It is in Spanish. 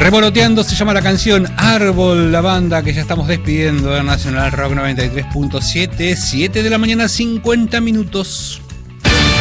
Revoloteando se llama la canción Árbol, la banda que ya estamos despidiendo de Nacional Rock 93.7, 7 de la mañana, 50 minutos.